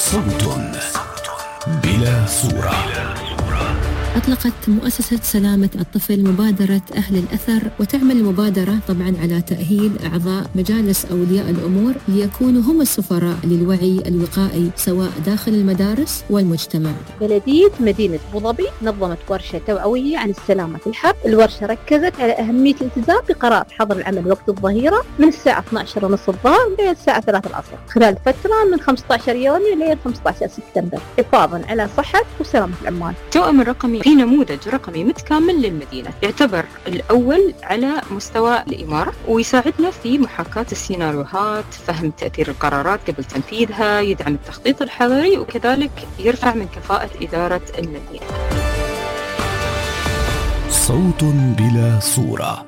صوت بلا صورة. أطلقت مؤسسة سلامة الطفل مبادرة أهل الأثر، وتعمل المبادرة طبعا على تأهيل أعضاء مجالس أولياء الأمور ليكونوا هم السفراء للوعي الوقائي سواء داخل المدارس والمجتمع. بلدية مدينة أبو ظبي نظمت ورشة توعوية عن السلامة في الحرب. الورشة ركزت على أهمية الالتزام بقرار حظر العمل وقت الظهيرة من الساعة 12:30 الظهر إلى الساعة 3 العصر خلال فترة من 15 يونيو إلى 15 سبتمبر حفاظا على صحة وسلامة العمال. التوأم الرقمي في نموذج رقمي متكامل للمدينة، يعتبر الأول على مستوى الإمارة ويساعدنا في محاكاة السيناريوهات، فهم تأثير القرارات قبل تنفيذها، يدعم التخطيط الحضري وكذلك يرفع من كفاءة إدارة المدينة. صوت بلا صورة.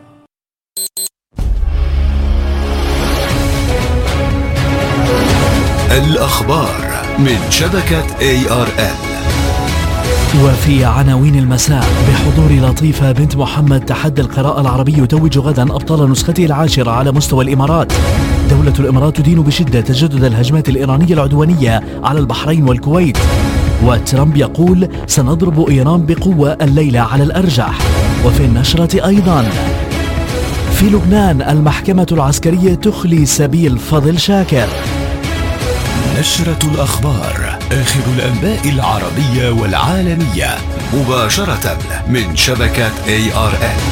الأخبار من شبكة ARN. وفي عناوين المساء: بحضور لطيفة بنت محمد تحدي القراءة العربي يتوج غدا أبطال نسخته العاشرة على مستوى الإمارات. دولة الإمارات تدين بشدة تجدد الهجمات الإيرانية العدوانية على البحرين والكويت. وترامب يقول سنضرب إيران بقوة الليلة على الأرجح. وفي النشرة أيضا: في لبنان المحكمة العسكرية تخلي سبيل فضل شاكر. نشرة الأخبار، آخر الأنباء العربية والعالمية مباشرة من شبكة ARN.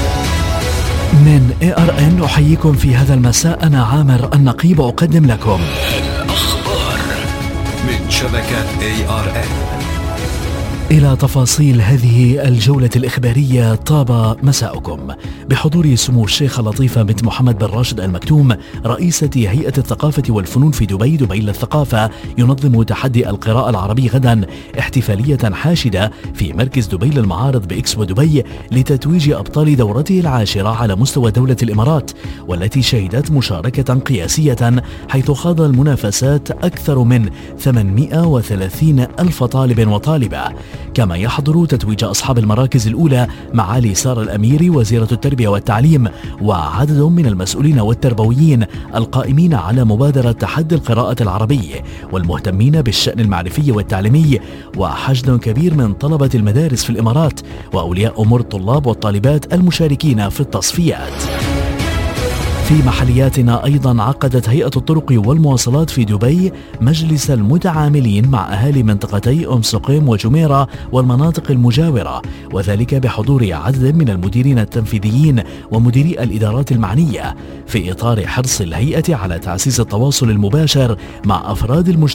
من ARN أحييكم في هذا المساء، أنا عامر النقيب أقدم لكم الأخبار من شبكة ARN. إلى تفاصيل هذه الجولة الإخبارية. طاب مساءكم. بحضور سمو الشيخ لطيفة بنت محمد بن راشد المكتوم رئيسة هيئة الثقافة والفنون في دبي للثقافة، ينظم تحدي القراءة العربي غدا احتفالية حاشدة في مركز دبي للمعارض بإكسبو دبي لتتويج أبطال دورته العاشرة على مستوى دولة الإمارات، والتي شهدت مشاركة قياسية حيث خاض المنافسات أكثر من 830 ألف طالب وطالبة. كما يحضر تتويج أصحاب المراكز الأولى معالي سارة الأميري وزيرة التربية والتعليم وعدد من المسؤولين والتربويين القائمين على مبادرة تحدي القراءة العربي والمهتمين بالشأن المعرفي والتعليمي، وحشد كبير من طلبة المدارس في الإمارات وأولياء أمور الطلاب والطالبات المشاركين في التصفيات. في محلياتنا أيضا عقدت هيئة الطرق والمواصلات في دبي مجلس المتعاملين مع أهالي منطقتي أم سقيم وجميرة والمناطق المجاورة، وذلك بحضور عدد من المديرين التنفيذيين ومديري الإدارات المعنية، في إطار حرص الهيئة على تعزيز التواصل المباشر مع أفراد المجتمع